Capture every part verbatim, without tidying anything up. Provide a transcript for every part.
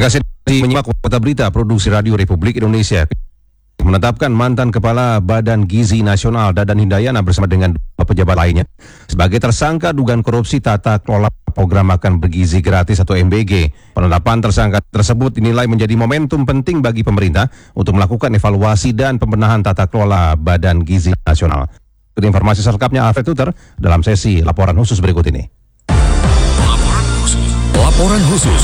Terima kasih menyimak Kota Berita Produksi Radio Republik Indonesia. Menetapkan mantan Kepala Badan Gizi Nasional Dadan Hindayana bersama dengan dua pejabat lainnya sebagai tersangka dugaan korupsi tata kelola program makan bergizi gratis atau M B G. Penetapan tersangka tersebut dinilai menjadi momentum penting bagi pemerintah untuk melakukan evaluasi dan pembenahan tata kelola Badan Gizi Nasional. Informasi selengkapnya Alfred Tuter dalam sesi laporan khusus berikut ini. Laporan khusus. Laporan khusus.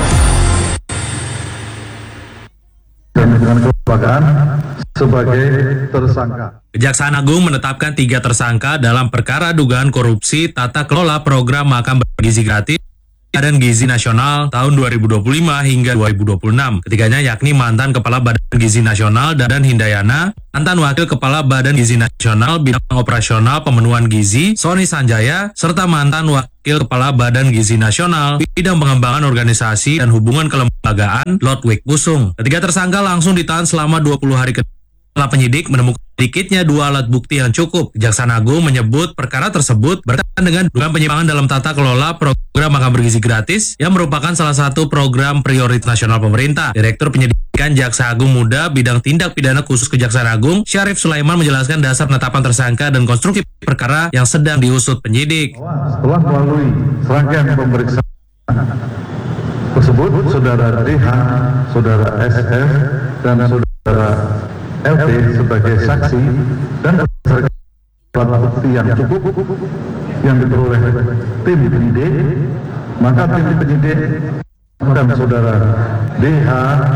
Dan dengan kelembagaan sebagai tersangka. Kejaksaan Agung menetapkan tiga tersangka dalam perkara dugaan korupsi tata kelola program makan bergizi gratis Badan Gizi Nasional tahun dua ribu dua puluh lima hingga dua ribu dua puluh enam. Ketiganya yakni mantan Kepala Badan Gizi Nasional Dadan Hindayana, mantan Wakil Kepala Badan Gizi Nasional Bidang Operasional Pemenuhan Gizi Sony Sanjaya, serta mantan Wakil Kepala Badan Gizi Nasional Bidang Pengembangan Organisasi dan Hubungan Kelembagaan Lodwig Pusung. Ketiga tersangka langsung ditahan selama dua puluh hari ke setelah penyidik menemukan sedikitnya dua alat bukti yang cukup. Kejaksaan Agung menyebut perkara tersebut berkaitan dengan dugaan penyimpangan dalam tata kelola program makan bergizi gratis yang merupakan salah satu program prioritas nasional pemerintah. Direktur Penyidikan Jaksa Agung Muda Bidang Tindak Pidana Khusus Kejaksaan Agung, Syarif Sulaiman menjelaskan dasar penetapan tersangka dan konstruksi perkara yang sedang diusut penyidik. Setelah melalui serangkaian pemeriksaan tersebut, Saudara D H, Saudara S F, dan Saudara L T sebagai saksi dan berdasarkan alat bukti yang cukup yang diperoleh tim penyidik, maka tim penyidik dan Saudara D H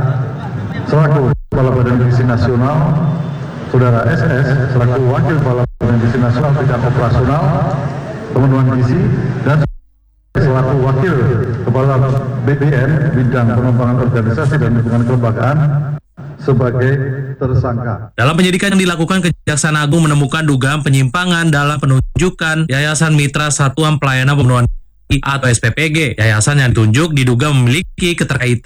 selaku Kepala Badan Gizi Nasional, Saudara S S selaku Wakil Kepala Badan Gizi Nasional Bidang Operasional Pemenuhan Gizi, dan selaku Wakil Kepala B B N Bidang Pengembangan Organisasi dan Hubungan Kelembagaan sebagai tersangka. Dalam penyidikan yang dilakukan, Kejaksaan Agung menemukan dugaan penyimpangan dalam penunjukan Yayasan Mitra Satuan Pelayanan Pemenuhan Gizi atau S P P G. Yayasan yang ditunjuk diduga memiliki keterkaitan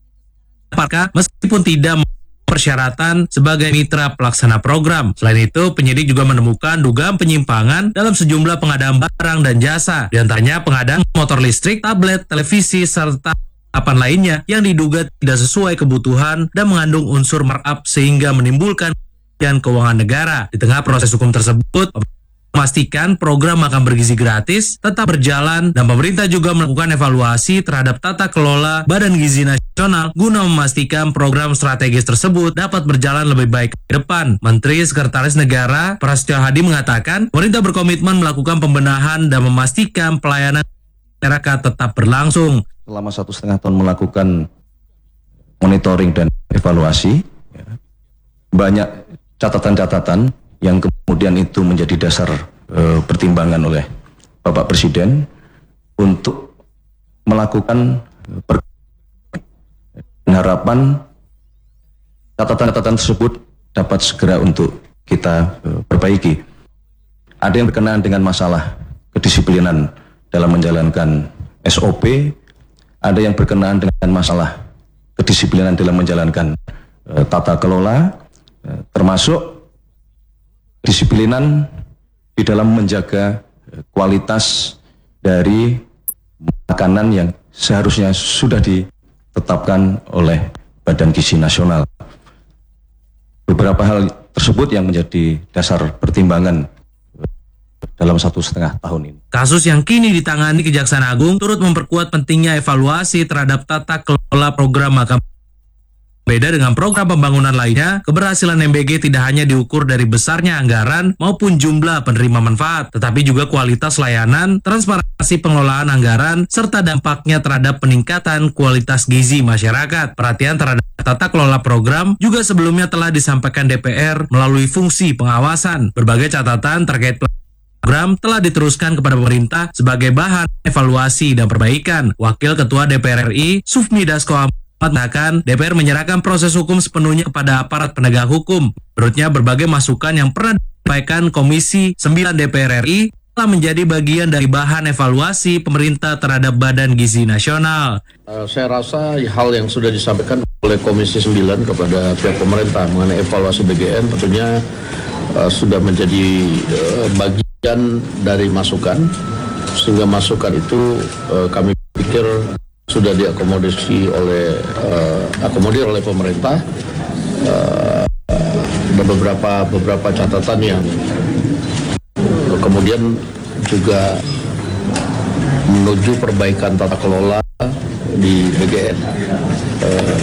meskipun tidak persyaratan sebagai mitra pelaksana program. Selain itu, penyidik juga menemukan dugaan penyimpangan dalam sejumlah pengadaan barang dan jasa, di antaranya pengadaan motor listrik, tablet, televisi, serta apa lainnya yang diduga tidak sesuai kebutuhan dan mengandung unsur markup sehingga menimbulkan kerugian keuangan negara. Di tengah proses hukum tersebut, memastikan program makan bergizi gratis tetap berjalan dan pemerintah juga melakukan evaluasi terhadap tata kelola Badan Gizi Nasional guna memastikan program strategis tersebut dapat berjalan lebih baik ke depan. Menteri Sekretaris Negara Prasetyo Hadi mengatakan, pemerintah berkomitmen melakukan pembenahan dan memastikan pelayanan masyarakat tetap berlangsung. Selama satu setengah tahun melakukan monitoring dan evaluasi, banyak catatan-catatan yang kemudian itu menjadi dasar e, pertimbangan oleh Bapak Presiden untuk melakukan harapan catatan-catatan tersebut dapat segera untuk kita e, perbaiki. Ada yang berkenaan dengan masalah kedisiplinan dalam menjalankan S O P, ada yang berkenaan dengan masalah kedisiplinan dalam menjalankan e, tata kelola, e, termasuk kedisiplinan di dalam menjaga e, kualitas dari makanan yang seharusnya sudah ditetapkan oleh Badan Gizi Nasional. Beberapa hal tersebut yang menjadi dasar pertimbangan dalam satu setengah tahun ini. Kasus yang kini ditangani Kejaksaan Agung turut memperkuat pentingnya evaluasi terhadap tata kelola program makan. Beda dengan program pembangunan lainnya, keberhasilan M B G tidak hanya diukur dari besarnya anggaran maupun jumlah penerima manfaat, tetapi juga kualitas layanan, transparansi pengelolaan anggaran, serta dampaknya terhadap peningkatan kualitas gizi masyarakat. Perhatian terhadap tata kelola program juga sebelumnya telah disampaikan D P R melalui fungsi pengawasan. Berbagai catatan terkait program telah diteruskan kepada pemerintah sebagai bahan evaluasi dan perbaikan. Wakil Ketua D P R R I, Sufmi Dasko mengatakan D P R menyerahkan proses hukum sepenuhnya kepada aparat penegak hukum. Menurutnya, berbagai masukan yang pernah disampaikan Komisi sembilan D P R R I telah menjadi bagian dari bahan evaluasi pemerintah terhadap Badan Gizi Nasional. Uh, saya rasa hal yang sudah disampaikan oleh Komisi sembilan kepada pihak pemerintah mengenai evaluasi B G N tentunya uh, sudah menjadi uh, bagian dari masukan, sehingga masukan itu uh, kami pikir sudah diakomodasi oleh uh, akomodir oleh pemerintah. Uh, ada beberapa beberapa catatan yang kemudian juga menuju perbaikan tata kelola di B G N. Uh,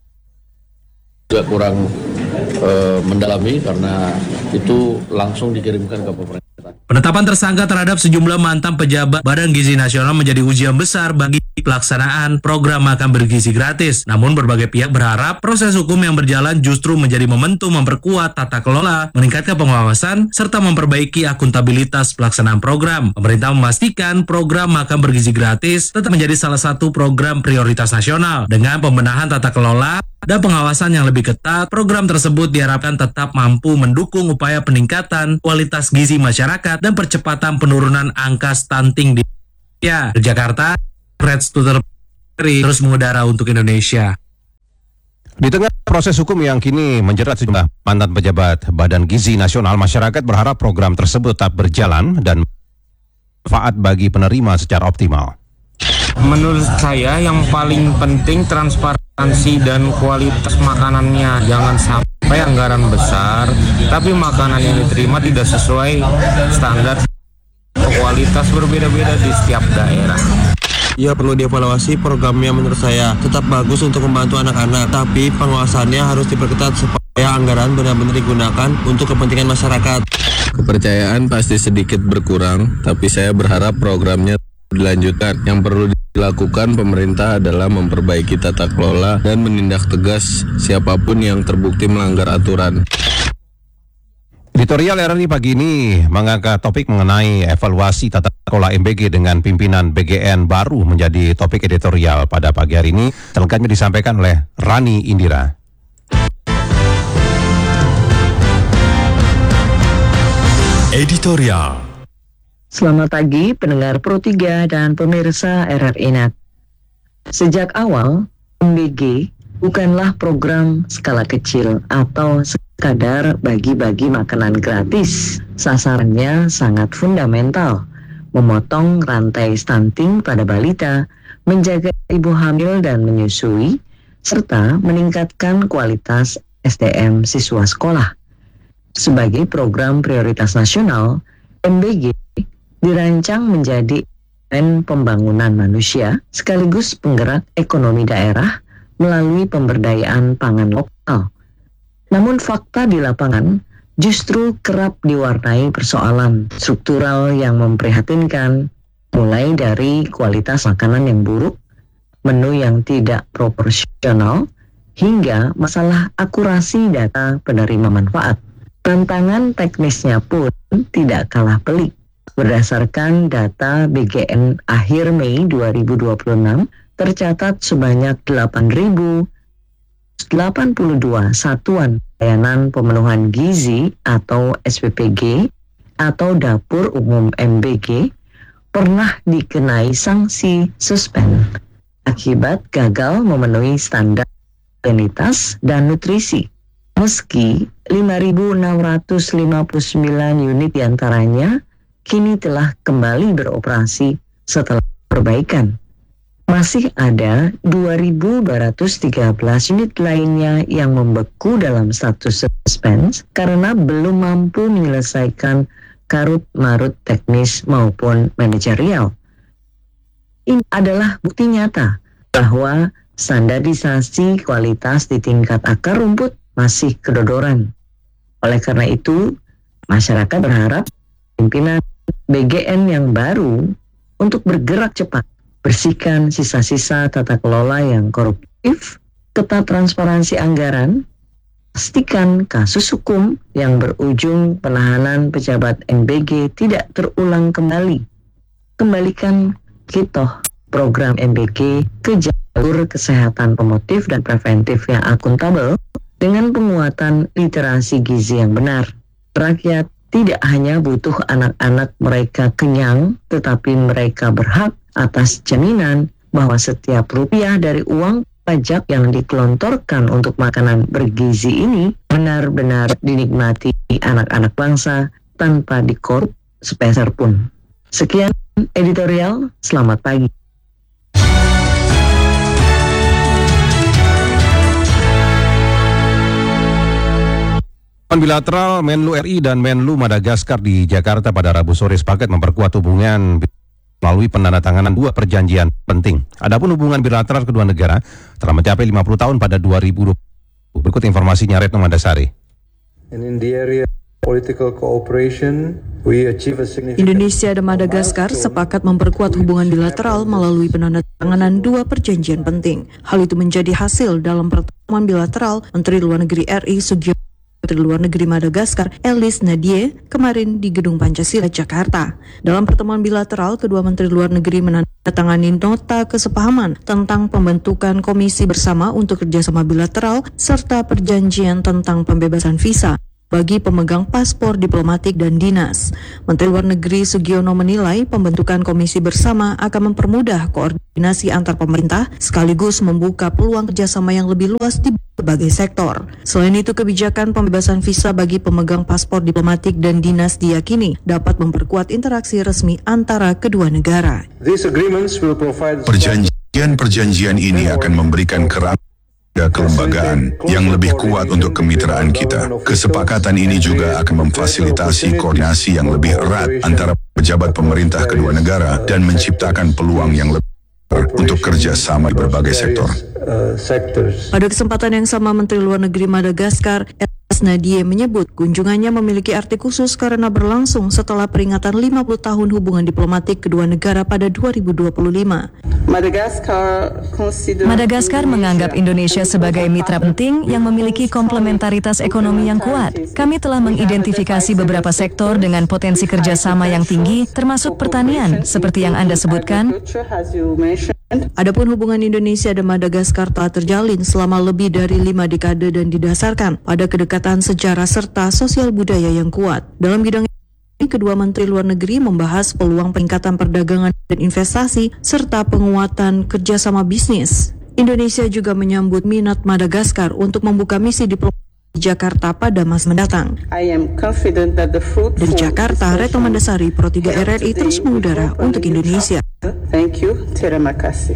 juga kurang uh, mendalami karena itu langsung dikirimkan ke pemerintah. Penetapan tersangka terhadap sejumlah mantan pejabat Badan Gizi Nasional menjadi ujian besar bagi pelaksanaan program makan bergizi gratis. Namun berbagai pihak berharap proses hukum yang berjalan justru menjadi momentum memperkuat tata kelola, meningkatkan pengawasan, serta memperbaiki akuntabilitas pelaksanaan program. Pemerintah memastikan program makan bergizi gratis tetap menjadi salah satu program prioritas nasional. Dengan pembenahan tata kelola dan pengawasan yang lebih ketat, program tersebut diharapkan tetap mampu mendukung upaya peningkatan kualitas gizi masyarakat dan percepatan penurunan angka stunting di ya, Jakarta. Red Stutter terus mengudara untuk Indonesia. Di tengah proses hukum yang kini menjerat sejumlah mantan pejabat Badan Gizi Nasional, masyarakat berharap program tersebut tetap berjalan dan manfaat bagi penerima secara optimal. Menurut saya yang paling penting transparansi dan kualitas makanannya. Jangan sampai anggaran besar tapi makanan yang diterima tidak sesuai standar. Kualitas berbeda-beda di setiap daerah. Ya, perlu dievaluasi programnya. Menurut saya tetap bagus untuk membantu anak-anak, tapi pengawasannya harus diperketat supaya anggaran benar-benar digunakan untuk kepentingan masyarakat. Kepercayaan pasti sedikit berkurang, tapi saya berharap programnya dilanjutkan. Yang perlu dilakukan pemerintah adalah memperbaiki tata kelola dan menindak tegas siapapun yang terbukti melanggar aturan. Editorial R R I pagi ini mengangkat topik mengenai evaluasi tata kelola M B G dengan pimpinan B G N baru menjadi topik editorial pada pagi hari ini. Selengkapnya disampaikan oleh Rani Indira. Editorial. Selamat pagi pendengar Pro tiga dan pemirsa R R I Net. Sejak awal, M B G bukanlah program skala kecil atau sekadar bagi-bagi makanan gratis. Sasarannya sangat fundamental, memotong rantai stunting pada balita, menjaga ibu hamil dan menyusui, serta meningkatkan kualitas S D M siswa sekolah. Sebagai program prioritas nasional, M B G dirancang menjadi elemen pembangunan manusia sekaligus penggerak ekonomi daerah melalui pemberdayaan pangan lokal. Namun fakta di lapangan justru kerap diwarnai persoalan struktural yang memprihatinkan, mulai dari kualitas makanan yang buruk, menu yang tidak proporsional, hingga masalah akurasi data penerima manfaat. Tantangan teknisnya pun tidak kalah pelik. Berdasarkan data B G N akhir Mei dua ribu dua puluh enam, tercatat sebanyak delapan ribu delapan puluh dua satuan layanan pemenuhan gizi atau S P P G atau dapur umum M B G pernah dikenai sanksi suspend akibat gagal memenuhi standar higienitas dan nutrisi. Meski lima ribu enam ratus lima puluh sembilan unit diantaranya kini telah kembali beroperasi setelah perbaikan, masih ada dua ribu dua ratus tiga belas unit lainnya yang membeku dalam status suspense karena belum mampu menyelesaikan karut-marut teknis maupun manajerial. Ini adalah bukti nyata bahwa standarisasi kualitas di tingkat akar rumput masih kedodoran. Oleh karena itu, masyarakat berharap pimpinan B G N yang baru untuk bergerak cepat, bersihkan sisa-sisa tata kelola yang koruptif, ketat transparansi anggaran, pastikan kasus hukum yang berujung penahanan pejabat M B G tidak terulang kembali. Kembalikan kitoh program M B G ke jalur kesehatan promotif dan preventif yang akuntabel dengan penguatan literasi gizi yang benar. Rakyat tidak hanya butuh anak-anak mereka kenyang, tetapi mereka berhak atas jaminan bahwa setiap rupiah dari uang pajak yang dikelontorkan untuk makanan bergizi ini benar-benar dinikmati anak-anak bangsa tanpa dikorup sepeser pun. Sekian editorial, selamat pagi. Bilateral Menlu R I dan Menlu Madagaskar di Jakarta pada Rabu sore sepakat memperkuat hubungan melalui penandatanganan dua perjanjian penting. Adapun hubungan bilateral kedua negara telah mencapai lima puluh tahun pada dua ribu dua puluh. Berikut informasinya Retno Mandasari. Indonesia dan Madagaskar sepakat memperkuat hubungan bilateral melalui penandatanganan dua perjanjian penting. Hal itu menjadi hasil dalam pertemuan bilateral Menteri Luar Negeri R I Sugiono Menteri Luar Negeri Madagaskar Ellis Nadie kemarin di Gedung Pancasila, Jakarta. Dalam pertemuan bilateral, kedua Menteri Luar Negeri menandatangani nota kesepahaman tentang pembentukan komisi bersama untuk kerjasama bilateral serta perjanjian tentang pembebasan visa bagi pemegang paspor diplomatik dan dinas. Menteri Luar Negeri Sugiono menilai pembentukan komisi bersama akan mempermudah koordinasi antar pemerintah sekaligus membuka peluang kerjasama yang lebih luas di berbagai sektor. Selain itu, kebijakan pembebasan visa bagi pemegang paspor diplomatik dan dinas diyakini dapat memperkuat interaksi resmi antara kedua negara. Perjanjian-perjanjian ini akan memberikan kerangka kelembagaan yang lebih kuat untuk kemitraan kita. Kesepakatan ini juga akan memfasilitasi koordinasi yang lebih erat antara pejabat pemerintah kedua negara dan menciptakan peluang yang lebih untuk kerjasama di berbagai sektor. Pada kesempatan yang sama, Menteri Luar Negeri Madagaskar Ellis Nadie menyebut kunjungannya memiliki arti khusus karena berlangsung setelah peringatan lima puluh tahun hubungan diplomatik kedua negara pada dua ribu dua puluh lima. Madagaskar menganggap Indonesia sebagai mitra penting yang memiliki komplementaritas ekonomi yang kuat. Kami telah mengidentifikasi beberapa sektor dengan potensi kerjasama yang tinggi, termasuk pertanian, seperti yang Anda sebutkan. Adapun hubungan Indonesia dan Madagaskar telah terjalin selama lebih dari lima dekade dan didasarkan pada kedekatan sejarah serta sosial budaya yang kuat. Dalam bidang ini, kedua Menteri Luar Negeri membahas peluang peningkatan perdagangan dan investasi serta penguatan kerjasama bisnis. Indonesia juga menyambut minat Madagaskar untuk membuka misi diplomatik di Jakarta pada masa mendatang. Dari Jakarta, Retno Mandasari, Pro tiga R R I terus mengudara untuk Indonesia. Thank you, terima kasih.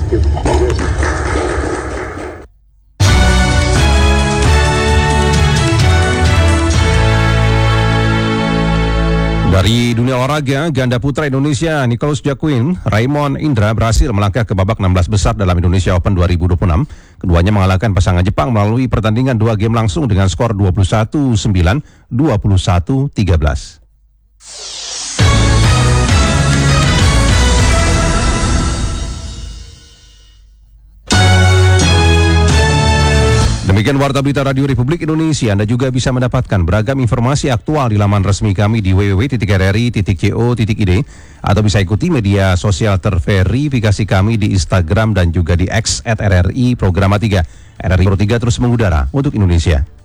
Dari dunia olahraga, ganda putra Indonesia Nicholas Jacquin, Raymond Indra berhasil melangkah ke babak enam belas besar dalam Indonesia Open dua ribu dua puluh enam. Keduanya mengalahkan pasangan Jepang melalui pertandingan dua game langsung dengan skor dua puluh satu sembilan, dua puluh satu tiga belas. Demikian Warta Berita Radio Republik Indonesia. Anda juga bisa mendapatkan beragam informasi aktual di laman resmi kami di w w w titik r r i titik co titik i d atau bisa ikuti media sosial terverifikasi kami di Instagram dan juga di X at R R I Programa tiga. R R I Pro tiga terus mengudara untuk Indonesia.